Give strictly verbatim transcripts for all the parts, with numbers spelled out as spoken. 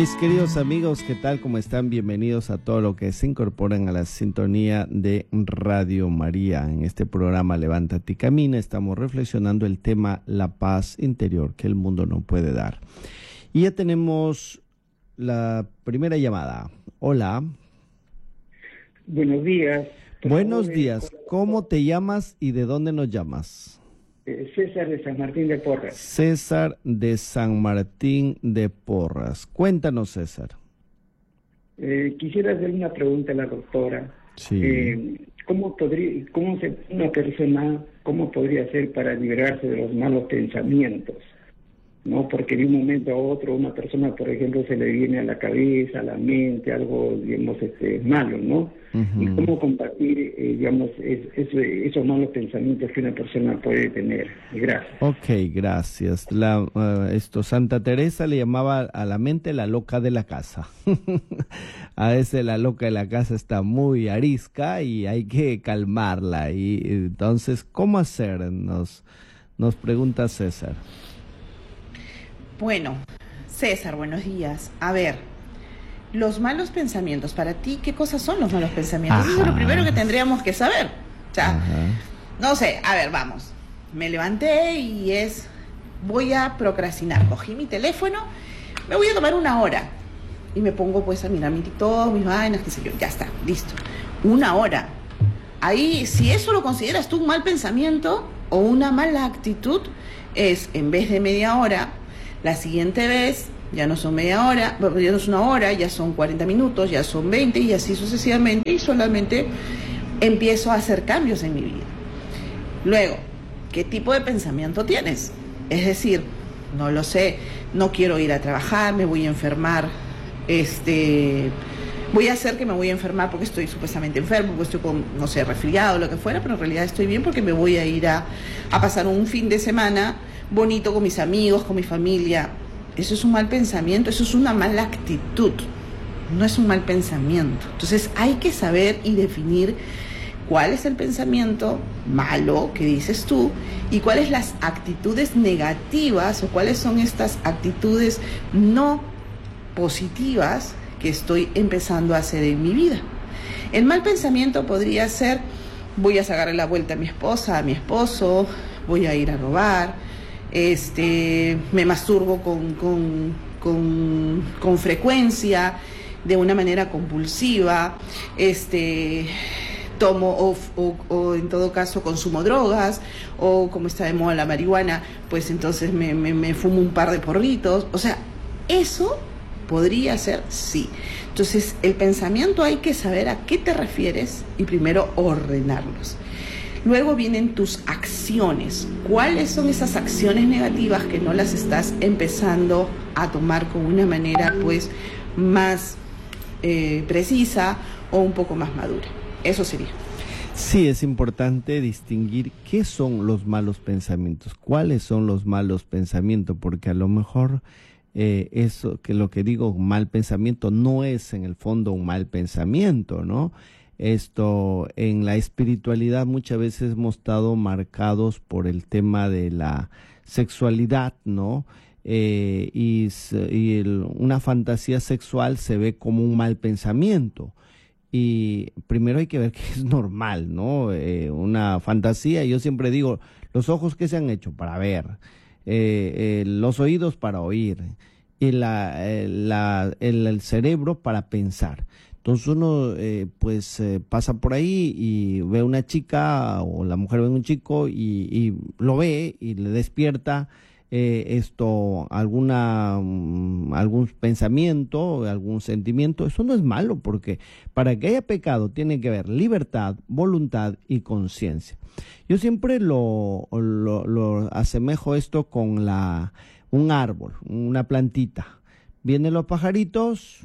Mis queridos amigos, ¿qué tal? ¿Cómo están? Bienvenidos a todo lo que se incorporan a la sintonía de Radio María. En este programa Levántate y Camina estamos reflexionando el tema la paz interior que el mundo no puede dar. Y ya tenemos la primera llamada. Hola. Buenos días. Buenos días. ¿Cómo te llamas y de dónde nos llamas? César de San Martín de Porras. César de San Martín de Porras. Cuéntanos, César. Eh, quisiera hacer una pregunta a la doctora. Sí. Eh, ¿Cómo podría, cómo se, una persona, cómo podría hacer para liberarse de los malos pensamientos? ¿No? Porque de un momento a otro una persona, por ejemplo, se le viene a la cabeza, a la mente, algo, digamos, este, malo, ¿no? Uh-huh. Y cómo combatir, eh, digamos, es, es, esos malos pensamientos que una persona puede tener. Gracias. Ok, gracias. La, uh, esto, Santa Teresa le llamaba a la mente la loca de la casa. A veces la loca de la casa está muy arisca y hay que calmarla. Y entonces, ¿cómo hacer? Nos, nos pregunta César. Bueno, César, buenos días. A ver, los malos pensamientos, para ti, ¿qué cosas son los malos pensamientos? Ajá. Eso es lo primero que tendríamos que saber. O sea, Ajá. no sé, a ver, vamos. Me levanté y es, voy a procrastinar. Cogí mi teléfono, me voy a tomar una hora. Y me pongo pues a mirar mi TikTok, mis vainas, qué sé yo, ya está, listo. Una hora. Ahí, si eso lo consideras tú un mal pensamiento o una mala actitud, es en vez de media hora, la siguiente vez ya no son media hora, ya no es una hora, ya son cuarenta minutos, ya son veinte y así sucesivamente, y solamente empiezo a hacer cambios en mi vida. Luego, ¿qué tipo de pensamiento tienes? Es decir, no lo sé, no quiero ir a trabajar, me voy a enfermar, este, voy a hacer que me voy a enfermar porque estoy supuestamente enfermo, porque estoy con, no sé, resfriado o lo que fuera, pero en realidad estoy bien porque me voy a ir a, a pasar un fin de semana bonito con mis amigos, con mi familia. Eso es un mal pensamiento, eso es una mala actitud, no es un mal pensamiento. Entonces hay que saber y definir cuál es el pensamiento malo que dices tú y cuáles las actitudes negativas o cuáles son estas actitudes no positivas que estoy empezando a hacer en mi vida. El mal pensamiento podría ser: voy a sacarle la vuelta a mi esposa, a mi esposo, voy a ir a robar, Este, me masturbo con, con, con, con frecuencia, de una manera compulsiva, este, tomo o, o, o en todo caso consumo drogas, o como está de moda la marihuana, pues entonces me, me, me fumo un par de porritos. O sea, eso podría ser, sí. Entonces, el pensamiento hay que saber a qué te refieres y primero ordenarlos. Luego vienen tus acciones. ¿Cuáles son esas acciones negativas que no las estás empezando a tomar con una manera pues más eh, precisa o un poco más madura? Eso sería. Sí, es importante distinguir qué son los malos pensamientos, cuáles son los malos pensamientos, porque a lo mejor eh, eso que lo que digo, mal pensamiento, no es en el fondo un mal pensamiento, ¿no? Esto, en la espiritualidad muchas veces hemos estado marcados por el tema de la sexualidad, ¿no? Eh, y y el, una fantasía sexual se ve como un mal pensamiento. Y primero hay que ver que es normal, ¿no? Eh, una fantasía, yo siempre digo, los ojos que se han hecho para ver, eh, eh, los oídos para oír, y la, eh, la, el, el cerebro para pensar. Entonces uno eh, pues eh, pasa por ahí y ve una chica o la mujer ve un chico y, y lo ve y le despierta eh, esto alguna um, algún pensamiento, algún sentimiento. Eso no es malo, porque para que haya pecado tiene que haber libertad, voluntad y conciencia. Yo siempre lo, lo, lo asemejo esto con la un árbol, una plantita. Vienen los pajaritos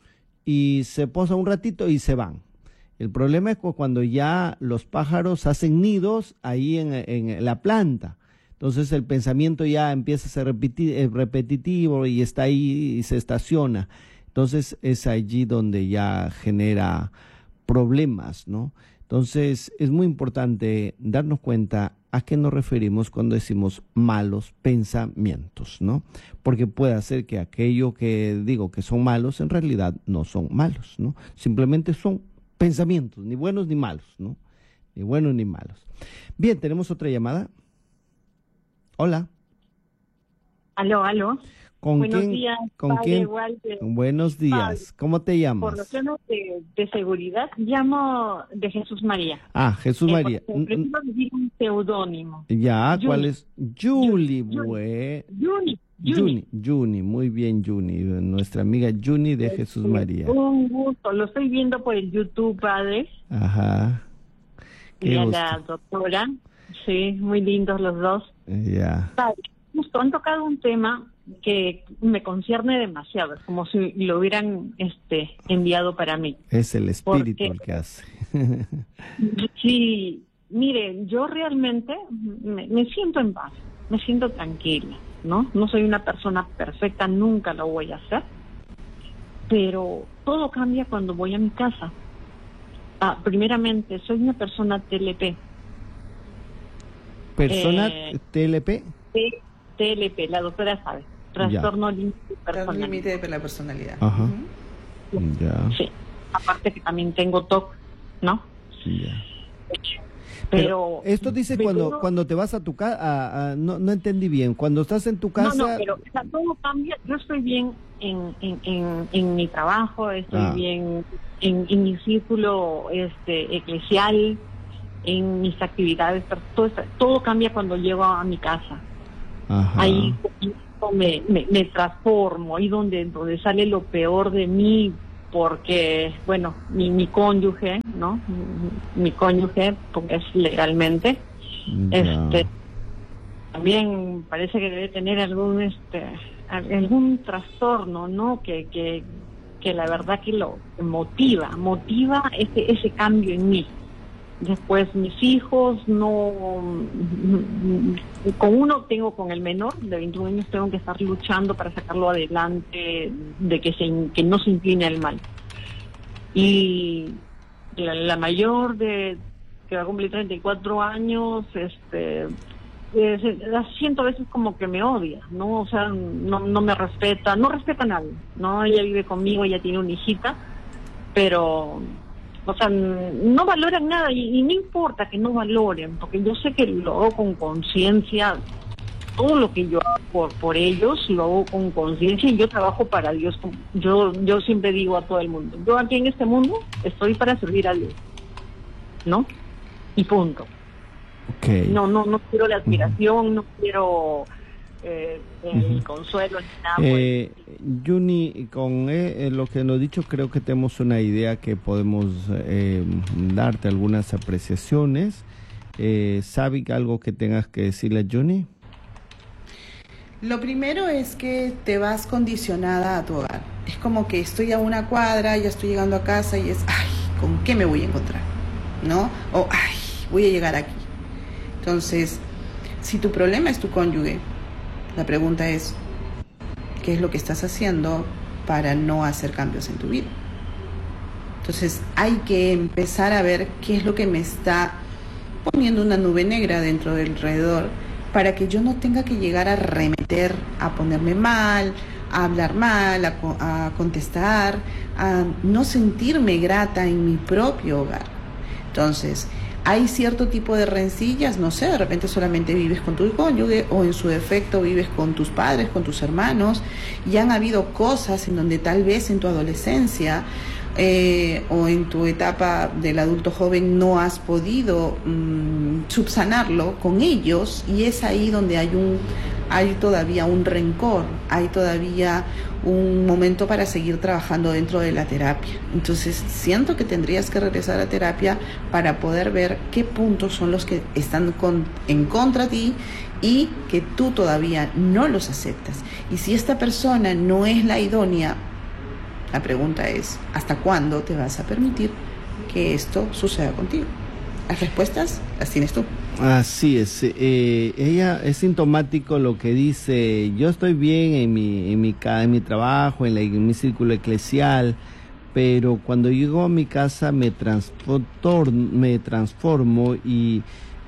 y se posa un ratito y se van. El problema es cuando ya los pájaros hacen nidos ahí en, en la planta. Entonces el pensamiento ya empieza a ser repeti- repetitivo y está ahí y se estaciona. Entonces es allí donde ya genera problemas, ¿no? Entonces es muy importante darnos cuenta ¿a qué nos referimos cuando decimos malos pensamientos, ¿no? Porque puede ser que aquello que digo que son malos, en realidad no son malos, ¿no? Simplemente son pensamientos, ni buenos ni malos, ¿no? Ni buenos ni malos. Bien, tenemos otra llamada. Hola. Aló, aló. ¿Con Buenos quién? días, ¿Con padre quién? Walter. Buenos días. Padre, ¿Cómo te llamas? por los temas de, de seguridad, llamo de Jesús María. Ah, Jesús Eh, María. porque prefiero decir un seudónimo. Ya, Juni. ¿cuál es? Julie, Juni. bue- Juni. Juni, Juni, muy bien, Juni, nuestra amiga Juni de Jesús María. Un gusto, lo estoy viendo por el YouTube, padre. Ajá. Y Qué a gusto. la doctora. Sí, muy lindos los dos. Ya. Padre, justo han tocado un tema que me concierne demasiado, es como si lo hubieran este enviado para mí. Es el espíritu Porque- el que hace. Sí, mire, yo realmente me, me siento en paz, me siento tranquila, ¿no? No soy una persona perfecta, nunca lo voy a hacer, pero todo cambia cuando voy a mi casa. Ah, primeramente, soy una persona T L P. Persona Eh, T L P. T- TLP, la doctora sabe, trastorno límite Trastorno personal. límite de la personalidad. Ajá. Ujú. Ya. Sí, aparte que también tengo T O C, ¿no? Ya. Pero, esto dice me cuando puedo- cuando te vas a tu casa, no, no entendí bien. Cuando estás en tu casa. No, no, pero o sea, todo cambia. Yo estoy bien en, en, en, en mi trabajo, estoy Ah. bien en, en mi círculo este eclesial, en mis actividades, pero todo, está- todo cambia cuando llego a mi casa. Ajá. Ahí me, me, me transformo, ahí donde, donde sale lo peor de mí, porque, bueno, mi, mi cónyuge, ¿no? Mi, mi cónyuge, porque es legalmente, Ya. este también parece que debe tener algún este algún trastorno, ¿no? Que, que, que la verdad que lo motiva, motiva ese, ese cambio en mí. Después mis hijos, no, con uno tengo, con el menor de veintiún años tengo que estar luchando para sacarlo adelante, de que se que no se incline al mal. Y la, la mayor de que va a cumplir treinta y cuatro años, este eh, la siento a veces como que me odia, ¿no? O sea, no, no me respeta, no respeta a nadie, ¿no? Ella vive conmigo, ella tiene una hijita, pero, o sea, no valoran nada y, y no importa que no valoren, porque yo sé que lo hago con conciencia, todo lo que yo hago por, por ellos lo hago con conciencia y yo trabajo para Dios. Yo, yo siempre digo a todo el mundo, yo aquí en este mundo estoy para servir a Dios, ¿no? Y punto. Okay. No, no, no quiero la admiración, uh-huh. no quiero eh, el uh-huh. consuelo ni nada. Eh, Juni, con eh, lo que nos ha dicho, creo que tenemos una idea que podemos eh, darte algunas apreciaciones. Eh, ¿Sabe algo que tengas que decirle a Juni? Lo primero es que te vas condicionada a tu hogar. Es como que estoy a una cuadra, ya estoy llegando a casa y es, ay, ¿con qué me voy a encontrar? ¿No? O, ay, voy a llegar aquí. Entonces, si tu problema es tu cónyuge, la pregunta es, ¿qué es lo que estás haciendo para no hacer cambios en tu vida? Entonces, hay que empezar a ver qué es lo que me está poniendo una nube negra dentro del alrededor para que yo no tenga que llegar a remeter, a ponerme mal, a hablar mal, a, a contestar, a no sentirme grata en mi propio hogar. Entonces, hay cierto tipo de rencillas, no sé, de repente solamente vives con tu cónyuge o en su defecto vives con tus padres, con tus hermanos, y han habido cosas en donde tal vez en tu adolescencia eh, o en tu etapa del adulto joven no has podido mmm, subsanarlo con ellos, y es ahí donde hay un hay todavía un rencor, hay todavía un momento para seguir trabajando dentro de la terapia. Entonces siento que tendrías que regresar a terapia para poder ver qué puntos son los que están con, en contra de ti y que tú todavía no los aceptas. Y si esta persona no es la idónea, la pregunta es, ¿hasta cuándo te vas a permitir que esto suceda contigo? Las respuestas las tienes tú. Así es, eh, ella es sintomático lo que dice, yo estoy bien en mi en mi, en mi trabajo, en, la, en mi círculo eclesial, pero cuando llego a mi casa me transformo, me transformo y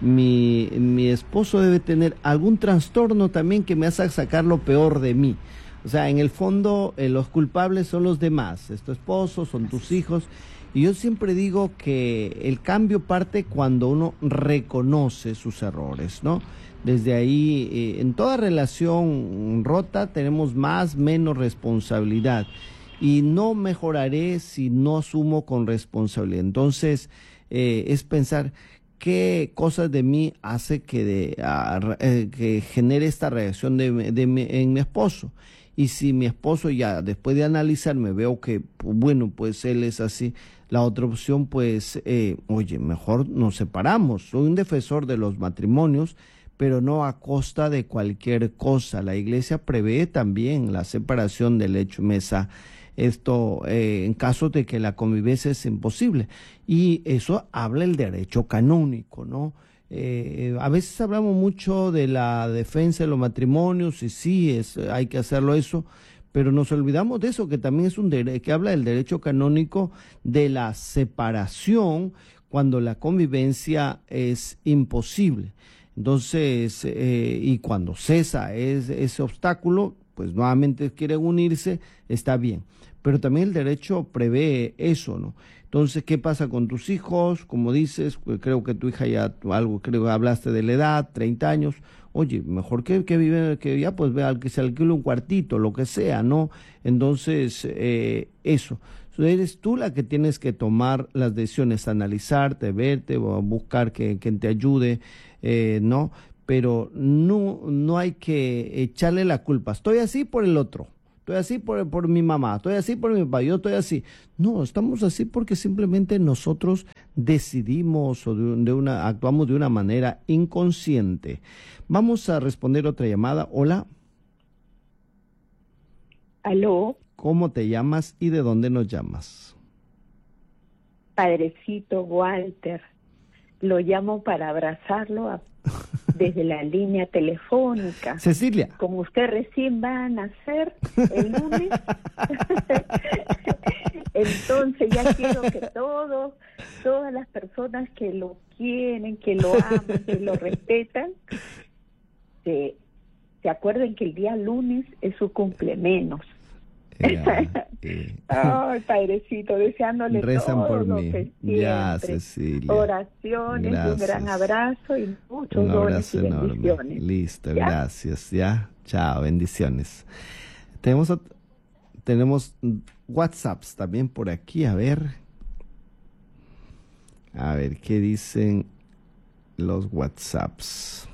mi, mi esposo debe tener algún trastorno también que me hace sacar lo peor de mí. O sea, en el fondo, eh, los culpables son los demás, es tu esposo, son tus hijos. Y yo siempre digo que el cambio parte cuando uno reconoce sus errores, ¿no? Desde ahí, eh, en toda relación rota tenemos más, menos responsabilidad. Y no mejoraré si no asumo con responsabilidad. Entonces, eh, es pensar qué cosas de mí hace que, de, a, eh, que genere esta reacción de, de mi, en mi esposo. Y si mi esposo ya, después de analizarme, veo que, bueno, pues él es así, la otra opción, pues, eh, oye, mejor nos separamos. Soy un defensor de los matrimonios, pero no a costa de cualquier cosa. La iglesia prevé también la separación del lecho y mesa, esto eh, en caso de que la convivencia es imposible. Y eso habla el derecho canónico, ¿no? Eh, a veces hablamos mucho de la defensa de los matrimonios y sí, es, hay que hacerlo eso, pero nos olvidamos de eso, que también es un derecho, que habla del derecho canónico de la separación cuando la convivencia es imposible. Entonces, eh, y cuando cesa es, ese obstáculo, pues nuevamente quieren unirse, está bien. Pero también el derecho prevé eso, ¿no? Entonces, ¿qué pasa con tus hijos? Como dices, creo que tu hija ya, algo, creo que hablaste de la edad, treinta años. Oye, mejor que, que vive, que ya pues vea que se alquile un cuartito, lo que sea, ¿no? Entonces, eh, eso. Eres tú la que tienes que tomar las decisiones, analizarte, verte, o buscar que, que te ayude, eh, ¿no? Pero no, no hay que echarle la culpa. Estoy así por el otro. Estoy así por, por mi mamá, estoy así por mi papá, yo estoy así. No, estamos así porque simplemente nosotros decidimos o de, de una, actuamos de una manera inconsciente. Vamos a responder otra llamada. Hola. Aló. ¿Cómo te llamas y de dónde nos llamas? Padrecito Walter. Lo llamo para abrazarlo a desde la línea telefónica. Cecilia. Como usted recién va a nacer el lunes, entonces ya quiero que todos, todas las personas que lo quieren, que lo aman, que lo respetan, se, se acuerden que el día lunes es su cumpleaños. Ya, eh. Ay, padrecito, deseándole rezan todo por lo mí. que Ya, siempre. Cecilia. Oraciones, Gracias. Un gran abrazo y muchos Un abrazo dones y enorme. bendiciones. Listo, ¿Ya? gracias. Ya, chao, bendiciones. Tenemos ot- tenemos WhatsApps también por aquí, a ver. A ver, ¿qué dicen los WhatsApps?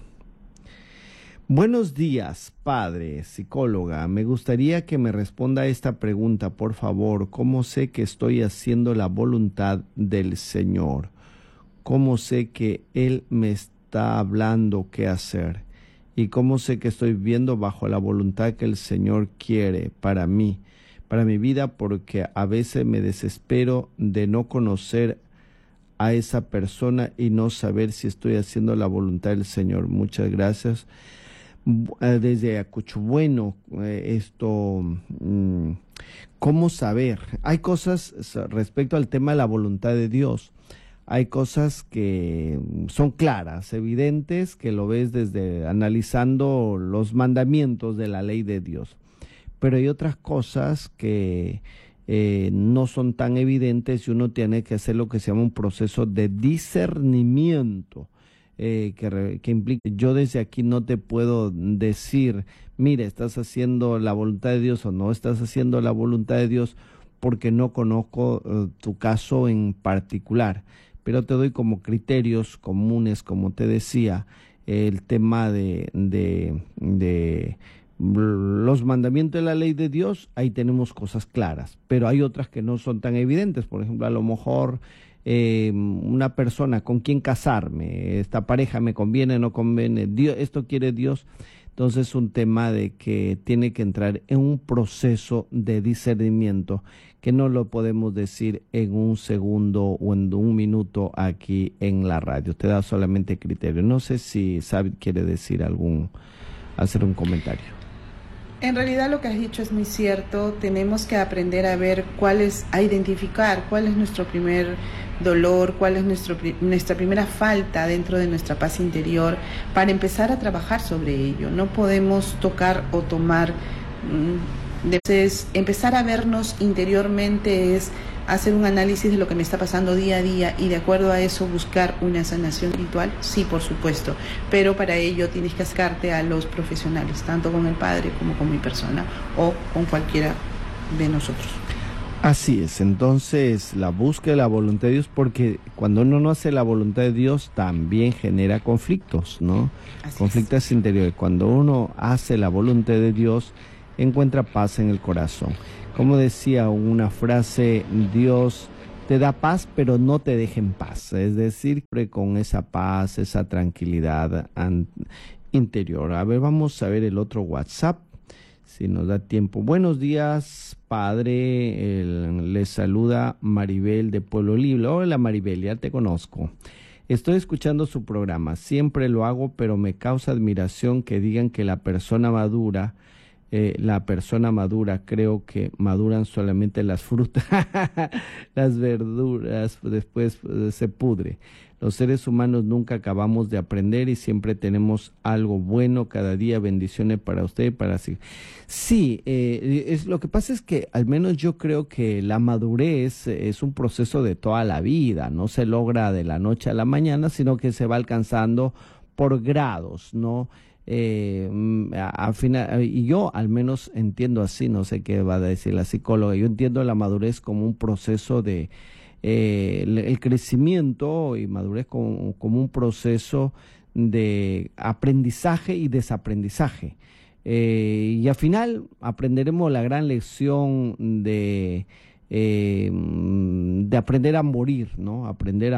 Buenos días, padre, psicóloga. Me gustaría que me responda a esta pregunta, por favor. ¿Cómo sé que estoy haciendo la voluntad del Señor? ¿Cómo sé que Él me está hablando qué hacer? ¿Y cómo sé que estoy viviendo bajo la voluntad que el Señor quiere para mí, para mi vida? Porque a veces me desespero de no conocer a esa persona y no saber si estoy haciendo la voluntad del Señor. Muchas gracias. Desde Acuchubueno, eh, esto, mmm, ¿cómo saber? Hay cosas respecto al tema de la voluntad de Dios. Hay cosas que son claras, evidentes, que lo ves desde analizando los mandamientos de la ley de Dios. Pero hay otras cosas que eh, no son tan evidentes y uno tiene que hacer lo que se llama un proceso de discernimiento. Eh, que, que implica, yo desde aquí no te puedo decir, mire, estás haciendo la voluntad de Dios o no estás haciendo la voluntad de Dios, porque no conozco uh, tu caso en particular, pero te doy como criterios comunes, como te decía, el tema de, de, de los mandamientos de la ley de Dios. Ahí tenemos cosas claras, pero hay otras que no son tan evidentes. Por ejemplo, a lo mejor Eh, una persona con quien casarme, esta pareja me conviene, no conviene, Dios, esto quiere Dios. Entonces es un tema de que tiene que entrar en un proceso de discernimiento que no lo podemos decir en un segundo o en un minuto aquí en la radio, te da solamente criterio. No sé si Sabi quiere decir algún, hacer un comentario. En realidad lo que has dicho es muy cierto. Tenemos que aprender a ver cuál es, a identificar cuál es nuestro primer dolor, cuál es nuestro, nuestra primera falta dentro de nuestra paz interior, para empezar a trabajar sobre ello. No podemos tocar o tomar... Entonces, empezar a vernos interiormente es hacer un análisis de lo que me está pasando día a día y de acuerdo a eso buscar una sanación espiritual, sí, por supuesto, pero para ello tienes que acercarte a los profesionales, tanto con el padre como con mi persona o con cualquiera de nosotros. Así es, entonces la búsqueda de la voluntad de Dios, porque cuando uno no hace la voluntad de Dios también genera conflictos, ¿no? Así conflictos es. interiores. Cuando uno hace la voluntad de Dios, encuentra paz en el corazón. Como decía una frase, Dios te da paz, pero no te deja en paz. Es decir, con esa paz, esa tranquilidad interior. A ver, vamos a ver el otro WhatsApp, si nos da tiempo. Buenos días, padre. El, les saluda Maribel de Pueblo Libre. Hola, Maribel, ya te conozco. Estoy escuchando su programa. Siempre lo hago, pero me causa admiración que digan que la persona madura... Eh, la persona madura, creo que maduran solamente las frutas, las verduras, después eh, se pudre. Los seres humanos nunca acabamos de aprender y siempre tenemos algo bueno cada día. Bendiciones para usted y para sí. Sí, eh, es, lo que pasa es que al menos yo creo que la madurez es un proceso de toda la vida, no se logra de la noche a la mañana, sino que se va alcanzando por grados, ¿no? Eh, al final, y yo al menos entiendo así, no sé qué va a decir la psicóloga, yo entiendo la madurez como un proceso de, eh, el, el crecimiento y madurez como, como un proceso de aprendizaje y desaprendizaje. Eh, y al final aprenderemos la gran lección de, eh, de aprender a morir, ¿no? Aprender a